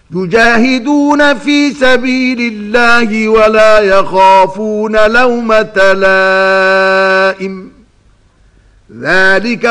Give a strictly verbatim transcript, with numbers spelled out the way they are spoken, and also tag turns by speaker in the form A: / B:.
A: يجاهدون في سبيل الله ولا يخافون لومة لائم ذلك